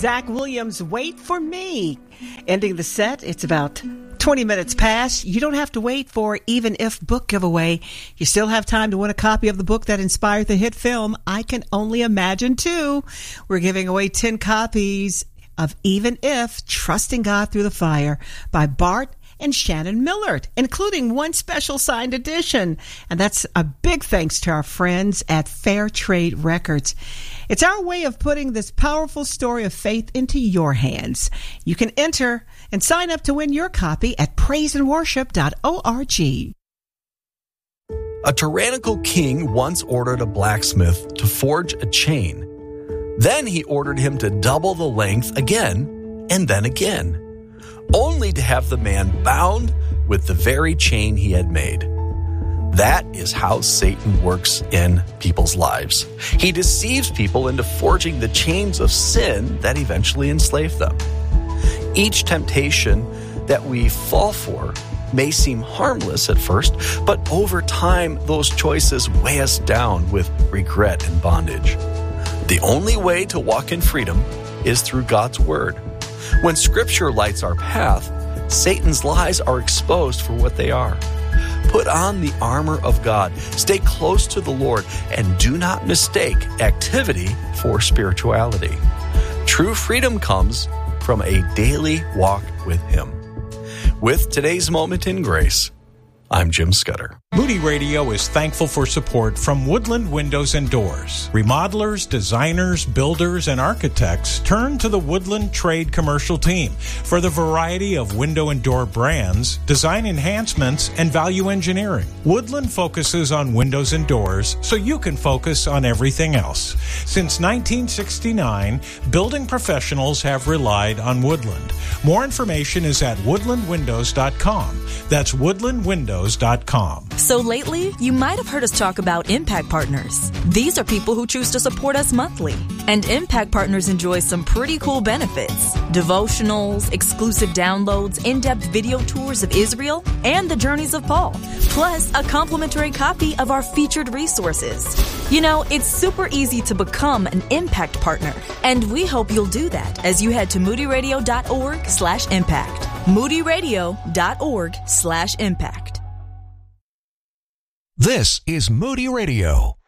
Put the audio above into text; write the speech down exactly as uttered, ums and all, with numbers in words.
Zach Williams, Wait for Me. Ending the set, it's about twenty minutes past. You don't have to wait for Even If book giveaway. You still have time to win a copy of the book that inspired the hit film, I Can Only Imagine Two. We're giving away ten copies of Even If, Trusting God Through the Fire by Bart and Shannon Millard, including one special signed edition. And that's a big thanks to our friends at Fair Trade Records. It's our way of putting this powerful story of faith into your hands. You can enter and sign up to win your copy at praise and worship dot org. A tyrannical king once ordered a blacksmith to forge a chain. Then he ordered him to double the length again and then again, only to have the man bound with the very chain he had made. That is how Satan works in people's lives. He deceives people into forging the chains of sin that eventually enslave them. Each temptation that we fall for may seem harmless at first, but over time, those choices weigh us down with regret and bondage. The only way to walk in freedom is through God's Word. When Scripture lights our path, Satan's lies are exposed for what they are. Put on the armor of God, stay close to the Lord, and do not mistake activity for spirituality. True freedom comes from a daily walk with Him. With today's Moment in Grace, I'm Jim Scudder. Moody Radio is thankful for support from Woodland Windows and Doors. Remodelers, designers, builders, and architects turn to the Woodland Trade Commercial Team for the variety of window and door brands, design enhancements, and value engineering. Woodland focuses on windows and doors so you can focus on everything else. Since nineteen sixty-nine, building professionals have relied on Woodland. More information is at woodland windows dot com. That's woodland windows dot com. So lately, you might have heard us talk about Impact Partners. These are people who choose to support us monthly. And Impact Partners enjoy some pretty cool benefits. Devotionals, exclusive downloads, in-depth video tours of Israel, and the journeys of Paul. Plus, a complimentary copy of our featured resources. You know, it's super easy to become an Impact Partner. And we hope you'll do that as you head to moody radio dot org slash impact. moody radio dot org slash impact. This is Moody Radio.